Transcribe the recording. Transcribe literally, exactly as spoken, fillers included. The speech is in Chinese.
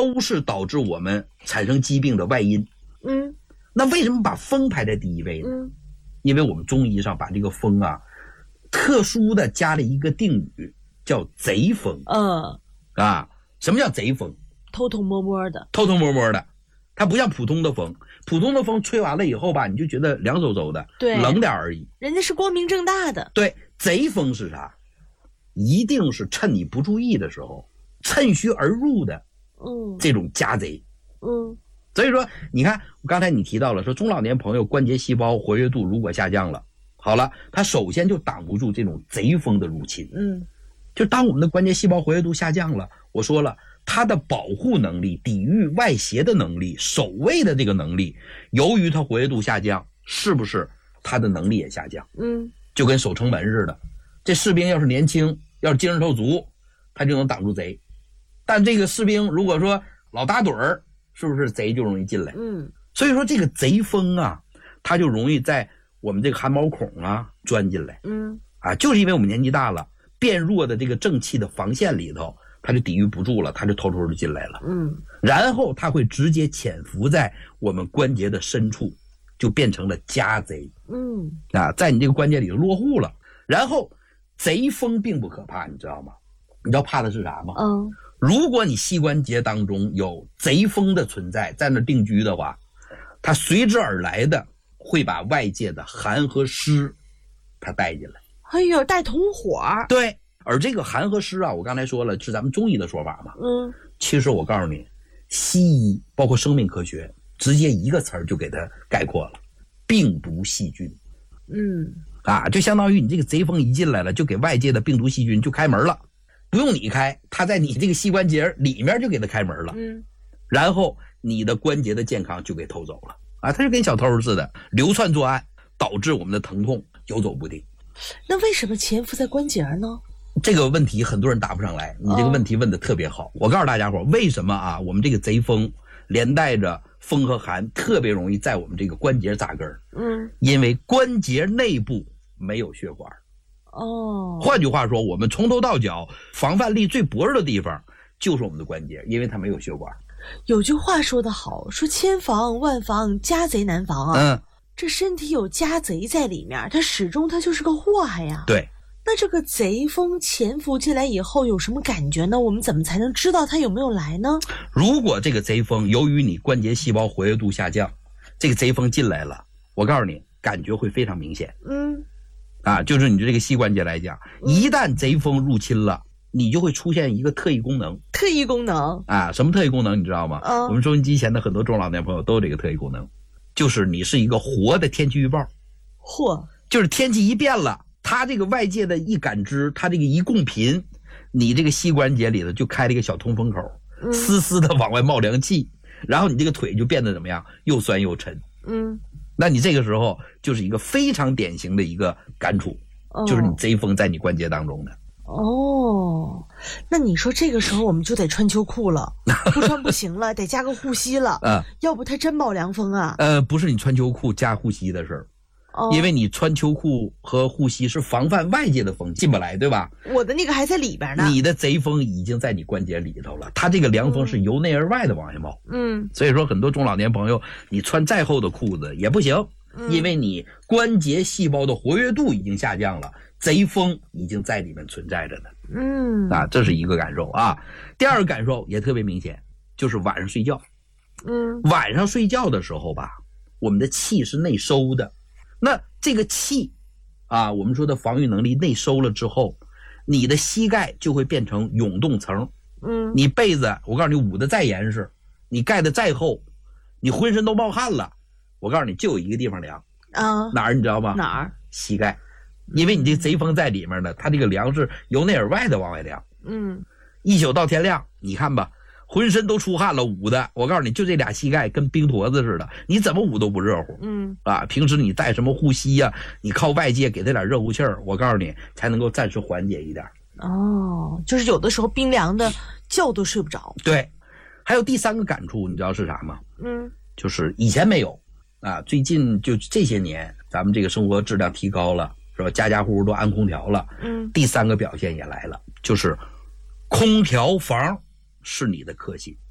都是导致我们产生疾病的外因。 嗯， 那为什么把风排在第一位呢？ 嗯， 因为我们中医上把这个风啊，特殊的加了一个定语，叫贼风。 嗯， 啊，什么叫贼风？ 偷偷摸摸的， 偷偷摸摸的，它不像普通的风，普通的风吹完了以后吧，你就觉得凉飕飕的， 对， 冷点而已。 人家是光明正大的。 对，贼风是啥？一定是趁你不注意的时候，趁虚而入的， 嗯， 这种家贼。 嗯， 所以说，你看，刚才你提到了说，中老年朋友关节细胞活跃度如果下降了，好了，它首先就挡不住这种贼风的入侵。 嗯， 就当我们的关节细胞活跃度下降了，我说了，它的保护能力、抵御外邪的能力、守卫的这个能力，由于它活跃度下降，是不是它的能力也下降？ 嗯， 就跟守城门似的，这士兵要是年轻，要是精神头足，他就能挡住贼。但这个士兵如果说老打盹儿，是不是贼就容易进来？ 嗯， 所以说这个贼风啊，它就容易在我们这个汗毛孔啊钻进来。 嗯， 啊，就是因为我们年纪大了，变弱的这个正气的防线里头，它就抵御不住了，它就偷偷的进来了。 嗯， 然后它会直接潜伏在我们关节的深处，就变成了家贼。 嗯， 啊，在你这个关节里头落户了。然后贼风并不可怕，你知道吗？你知道怕的是啥吗？ 嗯， 如果你膝关节当中有贼风的存在，在那定居的话，它随之而来的会把外界的寒和湿它带进来。 哎呦，带同伙。 对，而这个寒和湿啊，我刚才说了是咱们中医的说法嘛。 嗯， 其实我告诉你，西医包括生命科学直接一个词儿就给它概括了，病毒细菌。 嗯， 啊，就相当于你这个贼风一进来了，就给外界的病毒细菌就开门了，不用你开，它在你这个膝关节里面就给它开门了。 嗯， 然后你的关节的健康就给偷走了啊，它就跟小偷似的流窜作案，导致我们的疼痛游走不定。 那为什么潜伏在关节呢？ 这个问题很多人答不上来，你这个问题问的特别好。哦、我告诉大家伙，为什么啊？我们这个贼风连带着风和寒，特别容易在我们这个关节扎根。 嗯， 因为关节内部没有血管。 哦， 换句话说，我们从头到脚防范力最薄弱的地方就是我们的关节，因为它没有血管。 有句话说得好，说千防万防，家贼难防啊。 嗯， 这身体有家贼在里面，它始终它就是个祸害呀。 对。 那这个贼风潜伏进来以后有什么感觉呢？我们怎么才能知道它有没有来呢？ 如果这个贼风由于你关节细胞活跃度下降，这个贼风进来了，我告诉你，感觉会非常明显。 嗯， 啊，就是你这个膝关节来讲，一旦贼风入侵了，你就会出现一个特异功能。 特异功能啊，什么特异功能你知道吗？ 嗯， 我们收音机前的很多中老年朋友都有这个特异功能，就是你是一个活的天气预报。 嚯， 就是天气一变了，它这个外界的一感知，它这个一共频，你这个膝关节里头就开了一个小通风口， 嗯， 丝丝的往外冒凉气，然后你这个腿就变得怎么样？又酸又沉。 嗯， 那你这个时候就是一个非常典型的一个感触， 哦， 就是你贼风在你关节当中的。 哦，那你说这个时候我们就得穿秋裤了，不穿不行了，得加个护膝了。 嗯， 要不它真冒凉风啊。 呃，不是你穿秋裤加护膝的事儿。 哦， 因为你穿秋裤和护膝是防范外界的风进不来，对吧？ 我的那个还在里边呢。 你的贼风已经在你关节里头了，它这个凉风是由内而外的往外冒。 嗯， 所以说很多中老年朋友，你穿再厚的裤子也不行， 嗯， 因为你关节细胞的活跃度已经下降了，贼风已经在里面存在着呢。 嗯， 啊，这是一个感受啊。第二个感受也特别明显，就是晚上睡觉。 嗯， 晚上睡觉的时候吧，我们的气是内收的。那这个气啊，我们说的防御能力内收了之后，你的膝盖就会变成涌动层。 嗯， 你被子我告诉你捂得再严实，你盖得再厚，你浑身都冒汗了，我告诉你就有一个地方凉啊， 哪儿你知道吗？ 哪儿？ 膝盖。因为你这贼风在里面呢，它这个凉是由内而外的往外凉。 嗯， 一宿到天亮，你看吧，浑身都出汗了，捂的，我告诉你，就这俩膝盖跟冰坨子似的，你怎么捂都不热乎。 嗯， 啊，平时你带什么护膝呀、啊？你靠外界给他点热乎气儿，我告诉你，才能够暂时缓解一点。 哦，就是有的时候冰凉的觉都睡不着。 对，还有第三个感触，你知道是啥吗？ 嗯， 就是以前没有啊，最近就这些年，咱们这个生活质量提高了，是吧？家家户户都安空调了。 嗯， 第三个表现也来了，就是空调房是你的克星。